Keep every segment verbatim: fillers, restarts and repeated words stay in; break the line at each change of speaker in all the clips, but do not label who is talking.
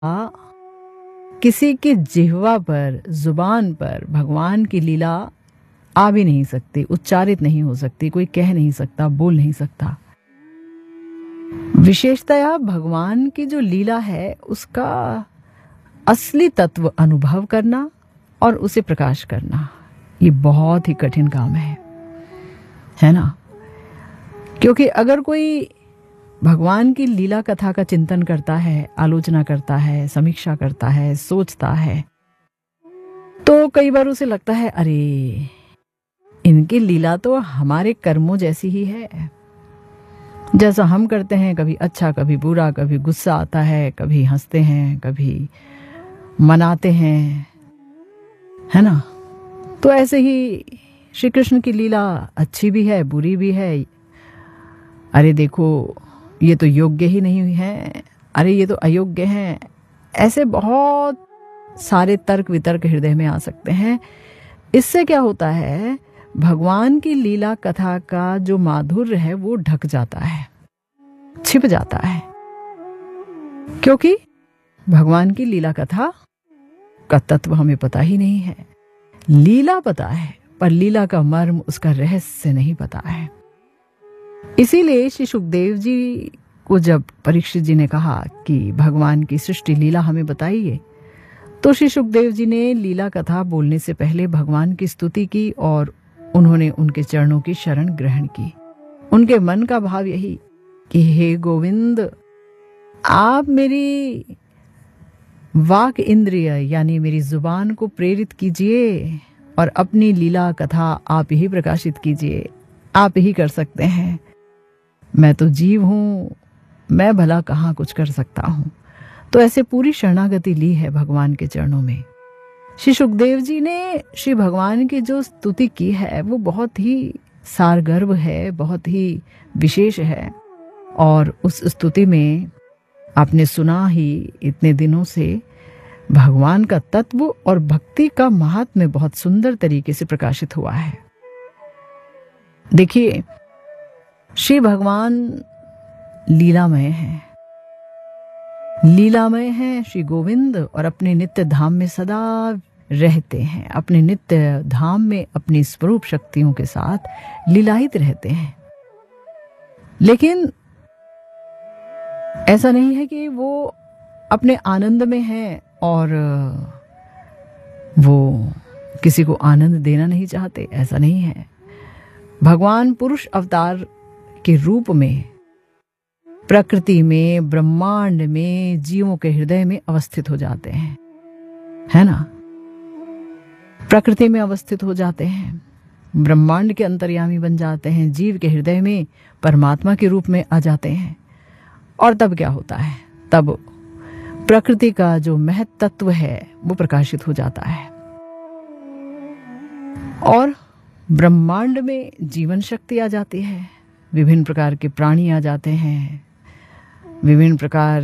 किसी की जिह्वा पर, जुबान पर भगवान की लीला आ भी नहीं सकती, उच्चारित नहीं हो सकती, कोई कह नहीं सकता, बोल नहीं सकता। विशेषतया भगवान की जो लीला है उसका असली तत्व अनुभव करना और उसे प्रकाश करना, ये बहुत ही कठिन काम है, है ना? क्योंकि अगर कोई भगवान की लीला कथा का चिंतन करता है, आलोचना करता है, समीक्षा करता है, सोचता है, तो कई बार उसे लगता है अरे इनकी लीला तो हमारे कर्मों जैसी ही है। जैसा हम करते हैं, कभी अच्छा कभी बुरा, कभी गुस्सा आता है, कभी हंसते हैं, कभी मनाते हैं, है ना? तो ऐसे ही श्री कृष्ण की लीला अच्छी भी है, बुरी भी है। अरे देखो ये तो योग्य ही नहीं है, अरे ये तो अयोग्य है, ऐसे बहुत सारे तर्क वितर्क हृदय में आ सकते हैं। इससे क्या होता है, भगवान की लीला कथा का जो माधुर्य है वो ढक जाता है, छिप जाता है, क्योंकि भगवान की लीला कथा का तत्व हमें पता ही नहीं है। लीला पता है पर लीला का मर्म, उसका रहस्य नहीं पता है। इसीलिए श्री सुखदेव जी को जब परीक्षित जी ने कहा कि भगवान की सृष्टि लीला हमें बताइए, तो श्री सुखदेव जी ने लीला कथा बोलने से पहले भगवान की स्तुति की और उन्होंने उनके चरणों की शरण ग्रहण की। उनके मन का भाव यही कि हे गोविंद, आप मेरी वाक इंद्रिय यानी मेरी जुबान को प्रेरित कीजिए और अपनी लीला कथा आप ही प्रकाशित कीजिए, आप ही कर सकते हैं। मैं तो जीव हूं, मैं भला कहाँ कुछ कर सकता हूं। तो ऐसे पूरी शरणागति ली है भगवान के चरणों में। श्री सुखदेव जी ने श्री भगवान की जो स्तुति की है वो बहुत ही सारगर्भ है, बहुत ही विशेष है। और उस स्तुति में आपने सुना ही इतने दिनों से भगवान का तत्व और भक्ति का महात्म्य बहुत सुंदर तरीके से प्रकाशित हुआ है। देखिए, श्री भगवान लीलामय हैं, लीलामय हैं श्री गोविंद, और अपने नित्य धाम में सदा रहते हैं, अपने नित्य धाम में अपनी स्वरूप शक्तियों के साथ लीलायित रहते हैं। लेकिन ऐसा नहीं है कि वो अपने आनंद में हैं और वो किसी को आनंद देना नहीं चाहते, ऐसा नहीं है। भगवान पुरुष अवतार के रूप में प्रकृति में, ब्रह्मांड में, जीवों के हृदय में अवस्थित हो जाते हैं, है ना? प्रकृति में अवस्थित हो जाते हैं, ब्रह्मांड के अंतर्यामी बन जाते हैं, जीव के हृदय में परमात्मा के रूप में आ जाते हैं। और तब क्या होता है, तब प्रकृति का जो महत्व तत्व है वो प्रकाशित हो जाता है और ब्रह्मांड में जीवन शक्ति आ जाती है, विभिन्न प्रकार के प्राणी आ जाते हैं, विभिन्न प्रकार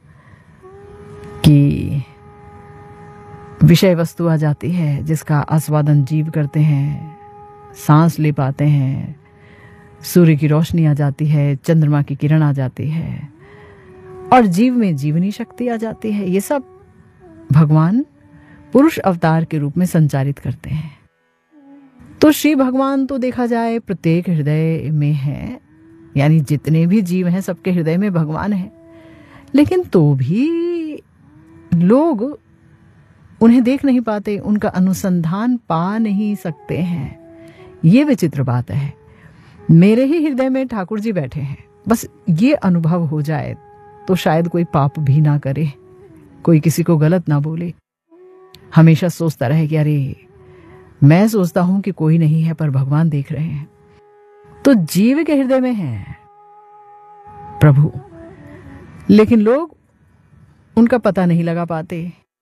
की विषय वस्तु आ जाती है जिसका आस्वादन जीव करते हैं, सांस ले पाते हैं, सूर्य की रोशनी आ जाती है, चंद्रमा की किरण आ जाती है और जीव में जीवनी शक्ति आ जाती है। ये सब भगवान पुरुष अवतार के रूप में संचारित करते हैं। तो श्री भगवान तो देखा जाए प्रत्येक हृदय में है, यानी जितने भी जीव हैं सबके हृदय में भगवान है, लेकिन तो भी लोग उन्हें देख नहीं पाते, उनका अनुसंधान पा नहीं सकते हैं। ये विचित्र बात है। मेरे ही हृदय में ठाकुर जी बैठे हैं, बस ये अनुभव हो जाए तो शायद कोई पाप भी ना करे, कोई किसी को गलत ना बोले, हमेशा सोचता रहे कि अरे मैं सोचता हूं कि कोई नहीं है पर भगवान देख रहे हैं। तो जीव के हृदय में है प्रभु, लेकिन लोग उनका पता नहीं लगा पाते।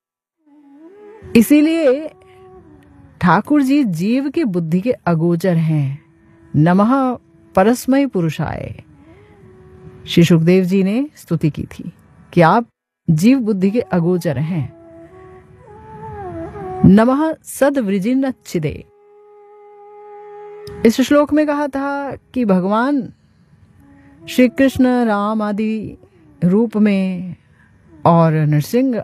इसीलिए ठाकुर जी जीव की बुद्धि के अगोचर हैं। नमः परस्मै पुरुषाय, श्री सुखदेव जी ने स्तुति की थी कि आप जीव बुद्धि के अगोचर हैं। नमः सद्वृजिन्नच्छिदे, इस श्लोक में कहा था कि भगवान श्री कृष्ण राम आदि रूप में और नरसिंह